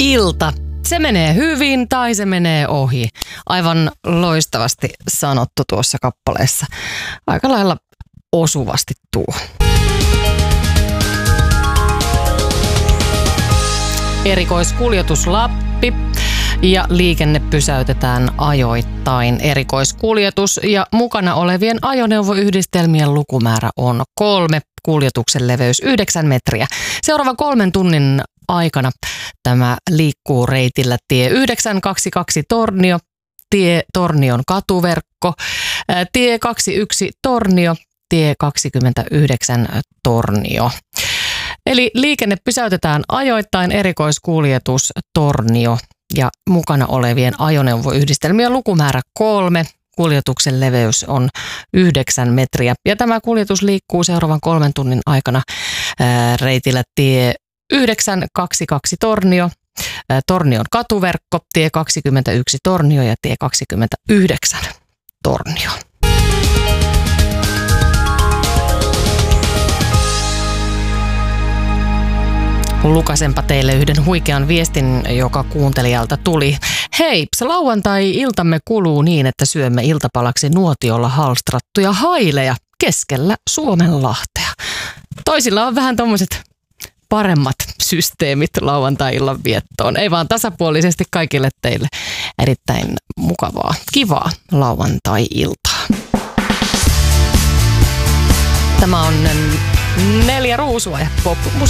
ilta. Se menee hyvin tai se menee ohi. Aivan loistavasti sanottu tuossa kappaleessa. Aika lailla osuvasti tuo. Erikoiskuljetus Lappi ja liikenne pysäytetään ajoittain. Erikoiskuljetus ja mukana olevien ajoneuvoyhdistelmien lukumäärä on 3, kuljetuksen leveys 9 metriä. Seuraavan 3 tunnin aikana tämä liikkuu reitillä tie 922 Tornio, tie Tornion katuverkko, tie 21 Tornio, tie 29 Tornio. Eli liikenne pysäytetään ajoittain, erikoiskuljetus Tornio ja mukana olevien ajoneuvoyhdistelmien lukumäärä 3. Kuljetuksen leveys on 9 metriä ja tämä kuljetus liikkuu seuraavan 3 tunnin aikana reitillä tie 922 Tornio, Tornion katuverkko, tie 21 Tornio ja tie 29 Tornio. Lukasenpa teille yhden huikean viestin, joka kuuntelijalta tuli. Hei, lauantai-iltamme kuluu niin, että syömme iltapalaksi nuotiolla halstrattuja haileja keskellä Suomenlahtea. Toisilla on vähän tommoset paremmat systeemit lauantai-illan viettoon. Ei vaan tasapuolisesti kaikille teille erittäin mukavaa, kivaa lauantai-iltaa. Tämä on 4 ruusua ja pop